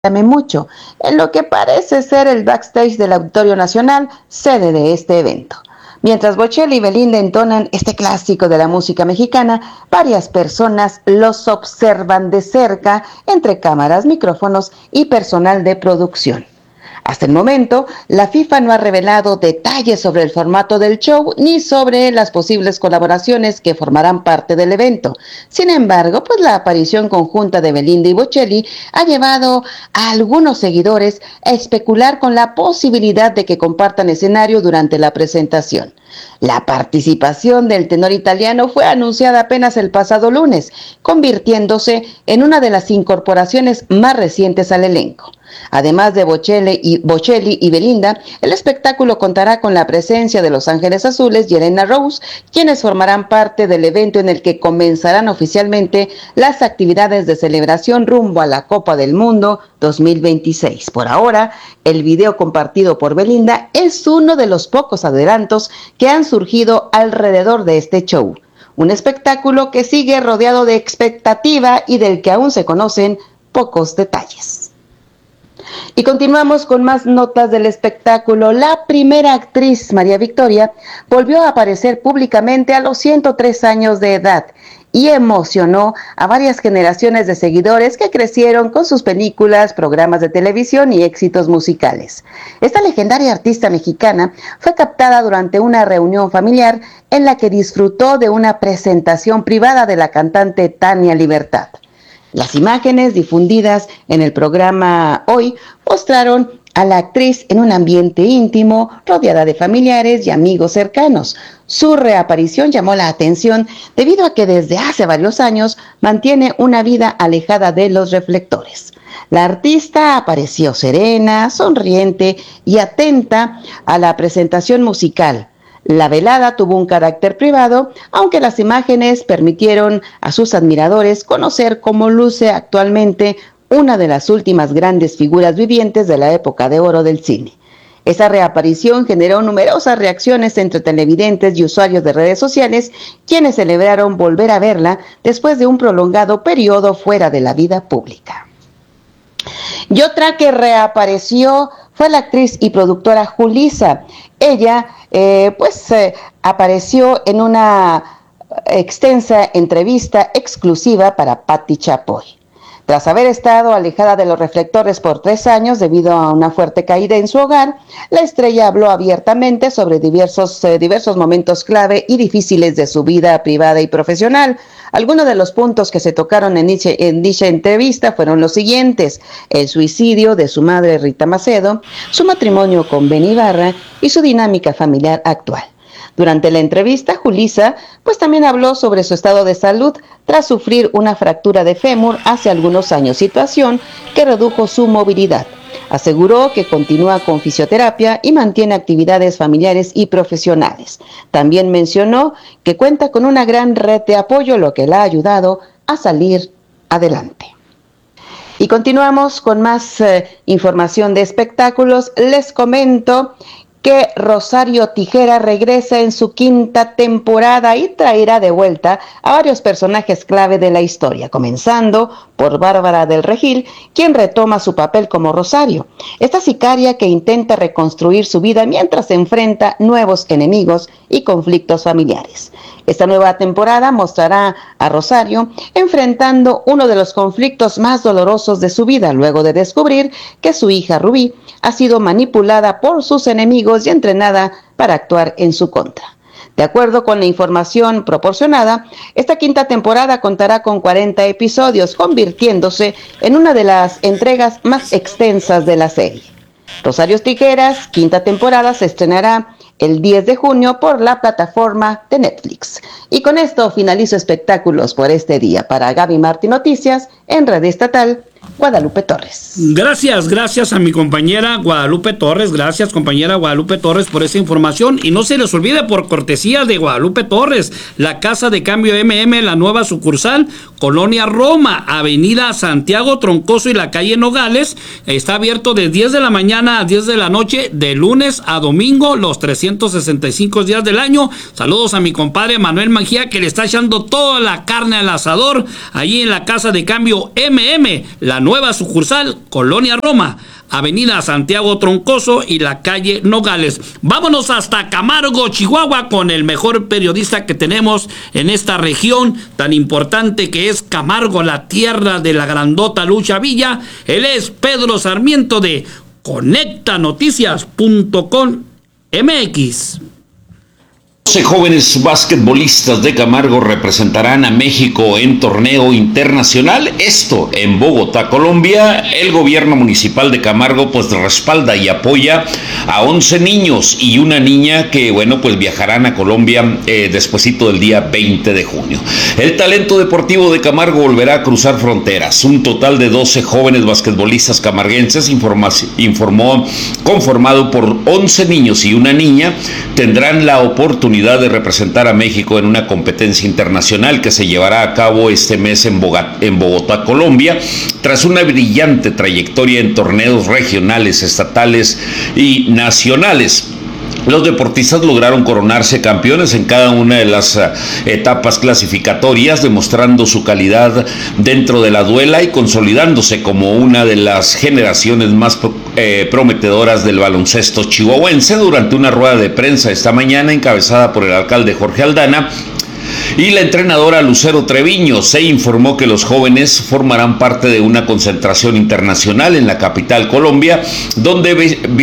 Llame mucho, en lo que parece ser el backstage del Auditorio Nacional, sede de este evento. Mientras Bocelli y Belinda entonan este clásico de la música mexicana, varias personas los observan de cerca entre cámaras, micrófonos y personal de producción. Hasta el momento, la FIFA no ha revelado detalles sobre el formato del show ni sobre las posibles colaboraciones que formarán parte del evento. Sin embargo, pues la aparición conjunta de Belinda y Bocelli ha llevado a algunos seguidores a especular con la posibilidad de que compartan escenario durante la presentación. La participación del tenor italiano fue anunciada apenas el pasado lunes, convirtiéndose en una de las incorporaciones más recientes al elenco. Además de Bocelli y Belinda, el espectáculo contará con la presencia de Los Ángeles Azules y Elena Rose, quienes formarán parte del evento en el que comenzarán oficialmente las actividades de celebración rumbo a la Copa del Mundo 2026. Por ahora, el video compartido por Belinda es uno de los pocos adelantos que han surgido alrededor de este show. Un espectáculo que sigue rodeado de expectativa y del que aún se conocen pocos detalles. Y continuamos con más notas del espectáculo. La primera actriz, María Victoria, volvió a aparecer públicamente a los 103 años de edad y emocionó a varias generaciones de seguidores que crecieron con sus películas, programas de televisión y éxitos musicales. Esta legendaria artista mexicana fue captada durante una reunión familiar en la que disfrutó de una presentación privada de la cantante Tania Libertad. Las imágenes difundidas en el programa Hoy mostraron a la actriz en un ambiente íntimo, rodeada de familiares y amigos cercanos. Su reaparición llamó la atención debido a que desde hace varios años mantiene una vida alejada de los reflectores. La artista apareció serena, sonriente y atenta a la presentación musical. La velada tuvo un carácter privado, aunque las imágenes permitieron a sus admiradores conocer cómo luce actualmente una de las últimas grandes figuras vivientes de la época de oro del cine. Esa reaparición generó numerosas reacciones entre televidentes y usuarios de redes sociales, quienes celebraron volver a verla después de un prolongado periodo fuera de la vida pública. Y otra que reapareció fue la actriz y productora Julissa. Ella apareció en una extensa entrevista exclusiva para Patti Chapoy. Tras haber estado alejada de los reflectores por 3 años debido a una fuerte caída en su hogar, la estrella habló abiertamente sobre diversos momentos clave y difíciles de su vida privada y profesional. Algunos de los puntos que se tocaron en dicha entrevista fueron los siguientes: el suicidio de su madre Rita Macedo, su matrimonio con Benny Ibarra y su dinámica familiar actual. Durante la entrevista, Julissa también habló sobre su estado de salud tras sufrir una fractura de fémur hace algunos años, situación que redujo su movilidad. Aseguró que continúa con fisioterapia y mantiene actividades familiares y profesionales. También mencionó que cuenta con una gran red de apoyo, lo que la ha ayudado a salir adelante. Y continuamos con más información de espectáculos. Les comento que Rosario Tijera regresa en su 5ª temporada y traerá de vuelta a varios personajes clave de la historia, comenzando por Bárbara del Regil, quien retoma su papel como Rosario, esta sicaria que intenta reconstruir su vida mientras se enfrenta nuevos enemigos y conflictos familiares. Esta nueva temporada mostrará a Rosario enfrentando uno de los conflictos más dolorosos de su vida, luego de descubrir que su hija Rubí ha sido manipulada por sus enemigos y entrenada para actuar en su contra. De acuerdo con la información proporcionada, esta 5ª temporada contará con 40 episodios, convirtiéndose en una de las entregas más extensas de la serie. Rosario Tijeras, 5ª temporada, se estrenará el 10 de junio por la plataforma de Netflix. Y con esto finalizo espectáculos por este día. Para Gaby Martí Noticias, en Red Estatal, Guadalupe Torres. Gracias a mi compañera Guadalupe Torres. Gracias, compañera Guadalupe Torres, por esa información. Y no se les olvide, por cortesía de Guadalupe Torres, la Casa de Cambio MM, la nueva sucursal, Colonia Roma, Avenida Santiago Troncoso y la calle Nogales, está abierto de 10 de la mañana a 10 de la noche, de lunes a domingo, los 365 días del año. Saludos a mi compadre Manuel Mejía, que le está echando toda la carne al asador allí en la Casa de Cambio MM, la nueva sucursal, Colonia Roma, Avenida Santiago Troncoso y la calle Nogales. Vámonos hasta Camargo, Chihuahua, con el mejor periodista que tenemos en esta región tan importante que es Camargo, la tierra de la grandota Lucha Villa. Él es Pedro Sarmiento de conectanoticias.com MX. 12 jóvenes basquetbolistas de Camargo representarán a México en torneo internacional, esto en Bogotá, Colombia. El gobierno municipal de Camargo pues respalda y apoya a 11 niños y una niña que pues viajarán a Colombia despuesito del día 20 de junio. El talento deportivo de Camargo volverá a cruzar fronteras. Un total de 12 jóvenes basquetbolistas camarguenses informó conformado por 11 niños y una niña tendrán la oportunidad de representar a México en una competencia internacional que se llevará a cabo este mes en Bogotá, Colombia, tras una brillante trayectoria en torneos regionales, estatales y nacionales. Los deportistas lograron coronarse campeones en cada una de las etapas clasificatorias, demostrando su calidad dentro de la duela y consolidándose como una de las generaciones más prometedoras del baloncesto chihuahuense. Durante una rueda de prensa esta mañana encabezada por el alcalde Jorge Aldana y la entrenadora Lucero Treviño, se informó que los jóvenes formarán parte de una concentración internacional en la capital Colombia, donde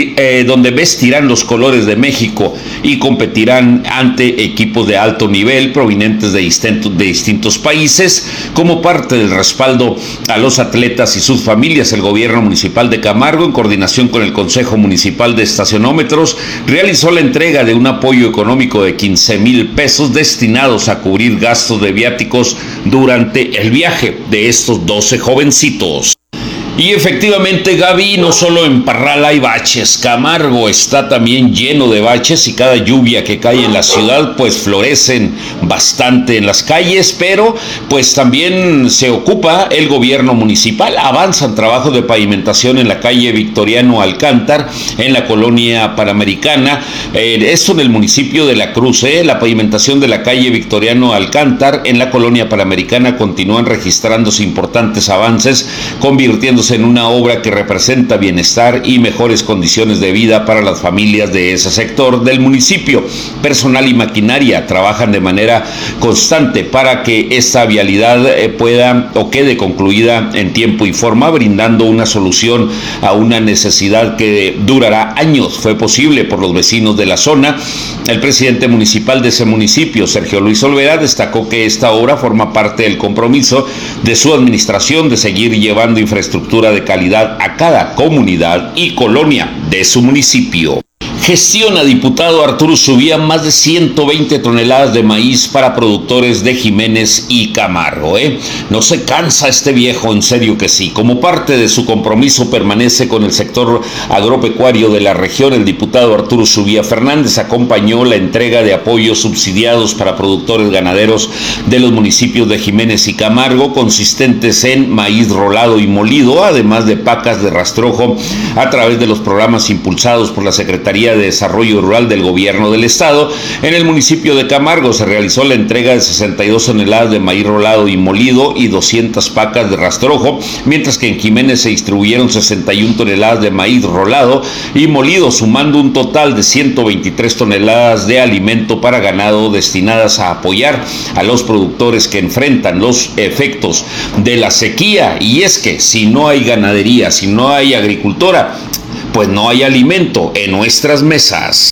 vestirán los colores de México y competirán ante equipos de alto nivel provenientes de distintos países. Como parte del respaldo a los atletas y sus familias, el gobierno municipal de Camargo, en coordinación con el Consejo Municipal de Estacionómetros, realizó la entrega de un apoyo económico de 15,000 pesos destinados a cubrir gastos de viáticos durante el viaje de estos 12 jovencitos. Y efectivamente, Gaby, no solo en Parral hay baches, Camargo está también lleno de baches y cada lluvia que cae en la ciudad pues florecen bastante en las calles, pero pues también se ocupa el gobierno municipal, avanzan trabajos de pavimentación en la calle Victoriano Alcántar, en la colonia Panamericana, esto en el municipio de La Cruz, la pavimentación de la calle Victoriano Alcántar en la colonia Panamericana continúan registrándose importantes avances, convirtiéndose en una obra que representa bienestar y mejores condiciones de vida para las familias de ese sector del municipio. Personal y maquinaria trabajan de manera constante para que esta vialidad pueda o quede concluida en tiempo y forma, brindando una solución a una necesidad que durará años. Fue posible por los vecinos de la zona. El presidente municipal de ese municipio, Sergio Luis Olvera, destacó que esta obra forma parte del compromiso de su administración de seguir llevando infraestructura de calidad a cada comunidad y colonia de su municipio. Gestiona diputado Arturo Subía más de 120 toneladas de maíz para productores de Jiménez y Camargo. No se cansa este viejo, en serio que sí. Como parte de su compromiso permanece con el sector agropecuario de la región, el diputado Arturo Subía Fernández acompañó la entrega de apoyos subsidiados para productores ganaderos de los municipios de Jiménez y Camargo, consistentes en maíz rolado y molido, además de pacas de rastrojo, a través de los programas impulsados por la Secretaría de Desarrollo Rural del Gobierno del Estado. En el municipio de Camargo se realizó la entrega de 62 toneladas de maíz rolado y molido y 200 pacas de rastrojo, mientras que en Jiménez se distribuyeron 61 toneladas de maíz rolado y molido, sumando un total de 123 toneladas de alimento para ganado destinadas a apoyar a los productores que enfrentan los efectos de la sequía. Y es que si no hay ganadería, si no hay agricultura, pues no hay alimento en nuestras mesas.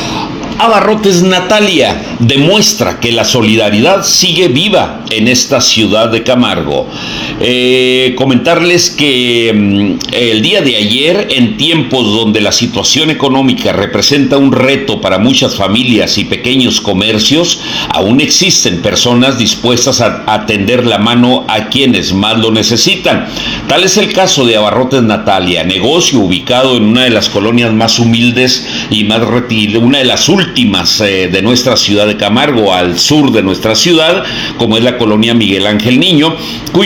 Abarrotes Natalia demuestra que la solidaridad sigue viva en esta ciudad de Camargo. Comentarles que el día de ayer, en tiempos donde la situación económica representa un reto para muchas familias y pequeños comercios, aún existen personas dispuestas a tender la mano a quienes más lo necesitan. Tal es el caso de Abarrotes Natalia, negocio ubicado en una de las colonias más humildes y más una de las últimas de nuestra ciudad de Camargo, al sur de nuestra ciudad, como es la colonia Miguel Ángel Niño, cuyos propietarios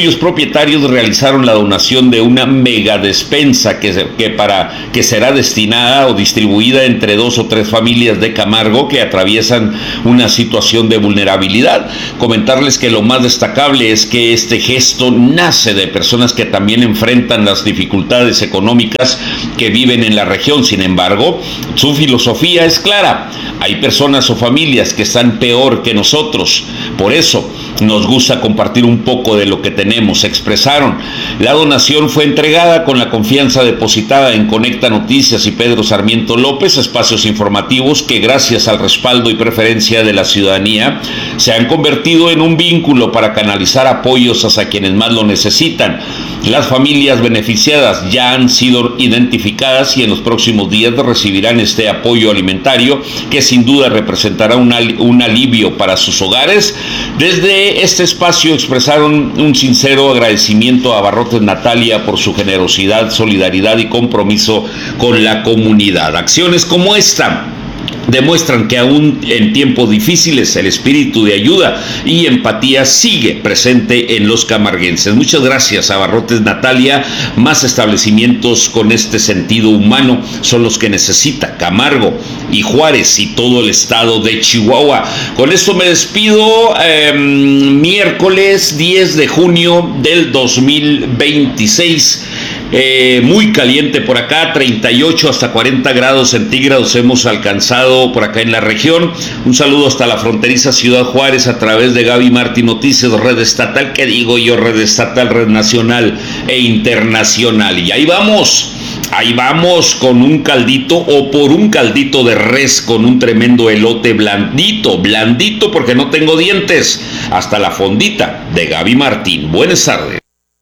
propietarios realizaron la donación de una mega despensa que será destinada o distribuida entre 2 o 3 familias de Camargo que atraviesan una situación de vulnerabilidad. Comentarles que lo más destacable es que este gesto nace de personas que también enfrentan las dificultades económicas que viven en la región. Sin embargo, su filosofía es clara: hay personas o familias que están peor que nosotros, por eso nos gusta compartir un poco de lo que tenemos, expresaron. La donación fue entregada con la confianza depositada en Conecta Noticias y Pedro Sarmiento López, espacios informativos que gracias al respaldo y preferencia de la ciudadanía se han convertido en un vínculo para canalizar apoyos hacia quienes más lo necesitan. Las familias beneficiadas ya han sido identificadas y en los próximos días recibirán este apoyo alimentario que sin duda representará un alivio para sus hogares. Desde este espacio expresaron un sincero agradecimiento a Abarrotes Natalia por su generosidad, solidaridad y compromiso con la comunidad. Acciones como esta demuestran que aún en tiempos difíciles el espíritu de ayuda y empatía sigue presente en los camarguenses. Muchas gracias, Abarrotes Natalia. Más establecimientos con este sentido humano son los que necesita Camargo y Juárez y todo el estado de Chihuahua. Con esto me despido. Miércoles 10 de junio del 2026. Muy caliente por acá, 38 hasta 40 grados centígrados hemos alcanzado por acá en la región. Un saludo hasta la fronteriza Ciudad Juárez a través de Gaby Martín Noticias, red estatal, que digo yo, red estatal, red nacional e internacional. Y ahí vamos con un caldito o por un caldito de res con un tremendo elote blandito porque no tengo dientes, hasta la fondita de Gaby Martín. Buenas tardes.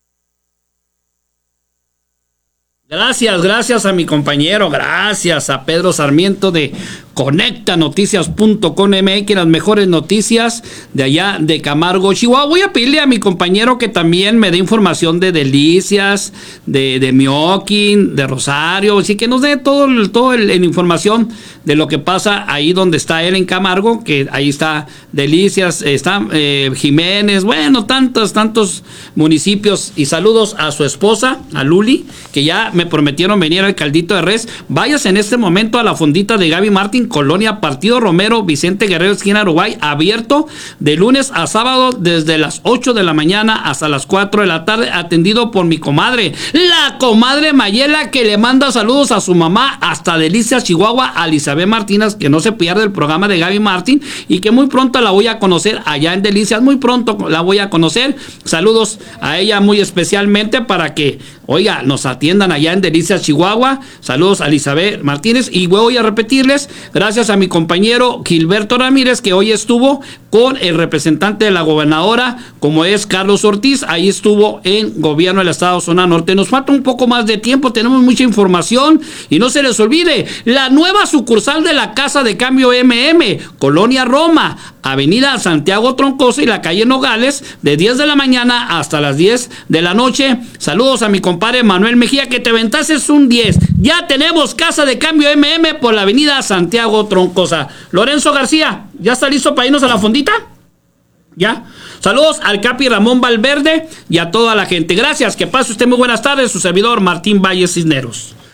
Gracias a mi compañero, gracias a Pedro Sarmiento de conectanoticias.com MX, las mejores noticias de allá de Camargo, Chihuahua. Voy a pedirle a mi compañero que también me dé información de Delicias, de Mioquín, de Rosario, así que nos dé toda la información de lo que pasa ahí donde está él en Camargo, que ahí está Delicias, está Jiménez, bueno, tantos municipios. Y saludos a su esposa, a Luli, que ya me prometieron venir al caldito de res. Vayas en este momento a la fondita de Gaby Martín, Colonia Partido Romero, Vicente Guerrero, esquina Uruguay, abierto de lunes a sábado desde las 8 de la mañana hasta las 4 de la tarde, atendido por mi comadre, la comadre Mayela, que le manda saludos a su mamá hasta Delicias, Chihuahua, a Elizabeth Martínez, que no se pierde el programa de Gaby Martín y que muy pronto la voy a conocer allá en Delicias, muy pronto la voy a conocer. Saludos a ella muy especialmente para que, oiga, nos atiendan allá en Delicias, Chihuahua. Saludos a Elizabeth Martínez y voy a repetirles, gracias a mi compañero Gilberto Ramírez, que hoy estuvo con el representante de la gobernadora, como es Carlos Ortiz, ahí estuvo en gobierno del estado Zona Norte. Nos falta un poco más de tiempo, tenemos mucha información y no se les olvide, la nueva sucursal de la Casa de Cambio MM, Colonia Roma, Avenida Santiago Troncoso y la calle Nogales, de 10 de la mañana hasta las 10 de la noche. Saludos a mi compadre Manuel Mejía, que te aventases un 10. Ya tenemos Casa de Cambio MM por la Avenida Santiago Troncosa. Lorenzo García, ¿ya está listo para irnos a la fondita? ¿Ya? Saludos al Capi Ramón Valverde y a toda la gente. Gracias, que pase usted muy buenas tardes. Su servidor Martín Valle Cisneros.